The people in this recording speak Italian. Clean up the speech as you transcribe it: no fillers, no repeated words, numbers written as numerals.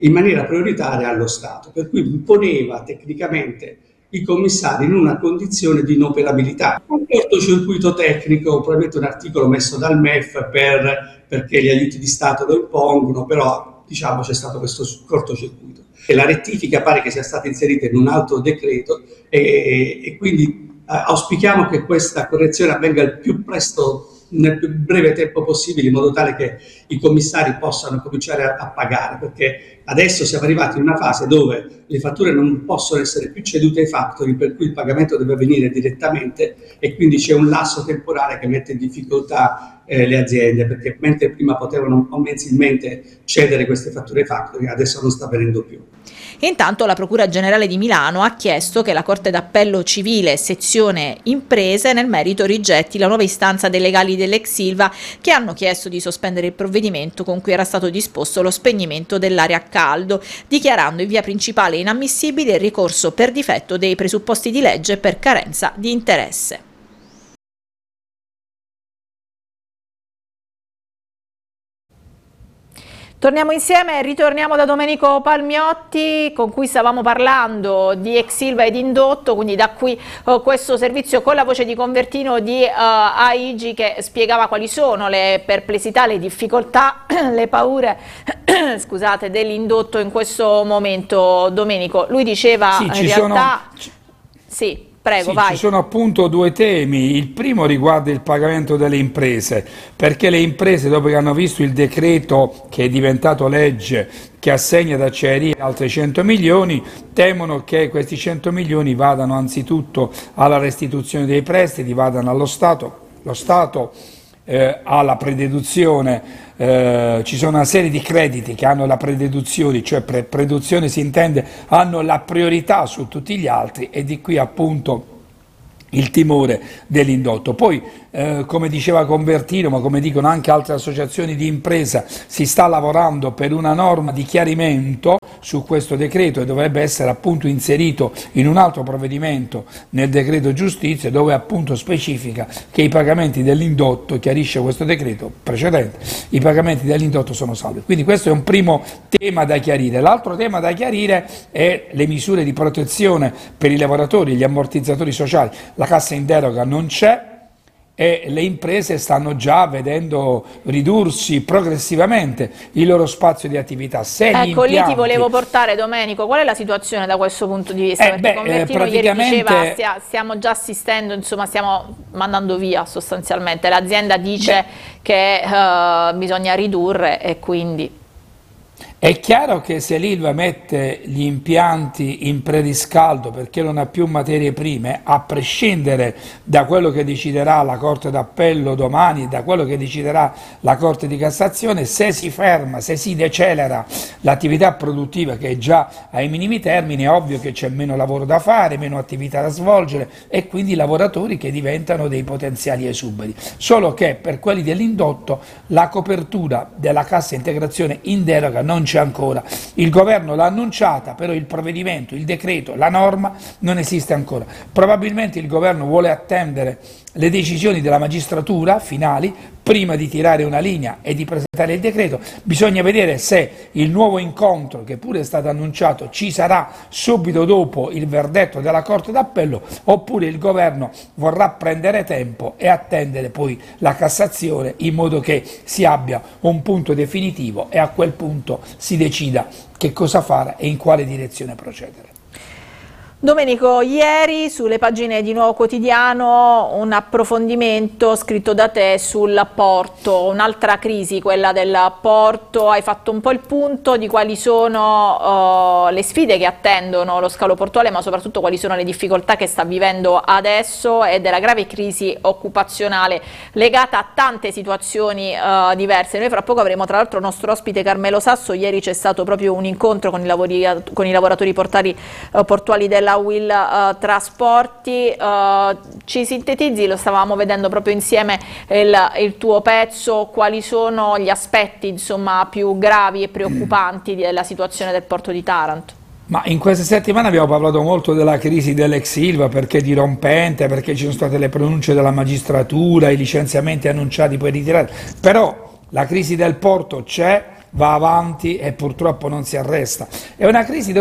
in maniera prioritaria allo Stato, per cui poneva tecnicamente i commissari in una condizione di inoperabilità. Un cortocircuito tecnico, probabilmente un articolo messo dal MEF perché gli aiuti di Stato lo impongono, però diciamo c'è stato questo cortocircuito. E la rettifica pare che sia stata inserita in un altro decreto e quindi auspichiamo che questa correzione avvenga il più presto, nel più breve tempo possibile, in modo tale che i commissari possano cominciare a pagare, perché adesso siamo arrivati in una fase dove le fatture non possono essere più cedute ai factory, per cui il pagamento deve avvenire direttamente e quindi c'è un lasso temporale che mette in difficoltà le aziende, perché mentre prima potevano mensilmente cedere queste fatture ai factory, adesso non sta avvenendo più. Intanto la Procura Generale di Milano ha chiesto che la Corte d'Appello Civile, sezione imprese, nel merito rigetti la nuova istanza dei legali dell'ex Ilva che hanno chiesto di sospendere il provvedimento con cui era stato disposto lo spegnimento dell'area a caldo, dichiarando in via principale inammissibile il ricorso per difetto dei presupposti di legge per carenza di interesse. Torniamo insieme e ritorniamo da Domenico Palmiotti, con cui stavamo parlando di ex Ilva ed indotto, quindi da qui questo servizio con la voce di Convertino di AIGI che spiegava quali sono le perplessità, le difficoltà, le paure scusate, dell'indotto in questo momento. Domenico, lui diceva sì, in realtà... Sì. Prego, sì, vai. ci sono appunto due temi. Il primo riguarda il pagamento delle imprese, perché le imprese, dopo che hanno visto il decreto che è diventato legge, che assegna ad Acciaierie altri 100 milioni, temono che questi 100 milioni vadano anzitutto alla restituzione dei prestiti, vadano allo Stato. Lo Stato ha la prededuzione, ci sono una serie di crediti che hanno la prededuzione, cioè prededuzione si intende, hanno la priorità su tutti gli altri, e di qui appunto il timore dell'indotto. Poi, come diceva Convertino, ma come dicono anche altre associazioni di impresa, si sta lavorando per una norma di chiarimento su questo decreto e dovrebbe essere appunto inserito in un altro provvedimento nel decreto giustizia, dove appunto specifica che i pagamenti dell'indotto, chiarisce questo decreto precedente, i pagamenti dell'indotto sono salvi. Quindi questo è un primo tema da chiarire. L'altro tema da chiarire è le misure di protezione per i lavoratori, gli ammortizzatori sociali. La cassa in deroga non c'è e le imprese stanno già vedendo ridursi progressivamente il loro spazio di attività. Ecco, lì ti volevo portare, Domenico, qual è la situazione da questo punto di vista? Perché Convertino ieri diceva stiamo già assistendo, insomma stiamo mandando via sostanzialmente, l'azienda dice che bisogna ridurre e quindi... È chiaro che se l'Ilva mette gli impianti in preriscaldo perché non ha più materie prime, a prescindere da quello che deciderà la Corte d'Appello domani, da quello che deciderà la Corte di Cassazione, se si ferma, se si decelera l'attività produttiva che è già ai minimi termini, è ovvio che c'è meno lavoro da fare, meno attività da svolgere e quindi lavoratori che diventano dei potenziali esuberi. Solo che per quelli dell'indotto la copertura della cassa integrazione in deroga non c'è ancora. Il governo l'ha annunciata, però il provvedimento, il decreto, la norma non esiste ancora. Probabilmente il governo vuole attendere le decisioni della magistratura finali prima di tirare una linea e di presentare il decreto. Bisogna vedere se il nuovo incontro, che pure è stato annunciato, ci sarà subito dopo il verdetto della Corte d'Appello, oppure il governo vorrà prendere tempo e attendere poi la Cassazione in modo che si abbia un punto definitivo e a quel punto si decida che cosa fare e in quale direzione procedere. Domenico, ieri sulle pagine di Nuovo Quotidiano un approfondimento scritto da te sul porto, un'altra crisi, quella del porto. Hai fatto un po' il punto di quali sono le sfide che attendono lo scalo portuale, ma soprattutto quali sono le difficoltà che sta vivendo adesso e della grave crisi occupazionale legata a tante situazioni diverse. Noi fra poco avremo tra l'altro il nostro ospite Carmelo Sasso. Ieri c'è stato proprio un incontro con i lavoratori portuali della Will Trasporti. Ci sintetizzi, lo stavamo vedendo proprio insieme il tuo pezzo, quali sono gli aspetti insomma più gravi e preoccupanti della situazione del porto di Taranto? Ma in queste settimane abbiamo parlato molto della crisi dell'ex Ilva, perché dirompente, perché ci sono state le pronunce della magistratura, i licenziamenti annunciati poi ritirati, però la crisi del porto c'è, va avanti e purtroppo non si arresta. È una crisi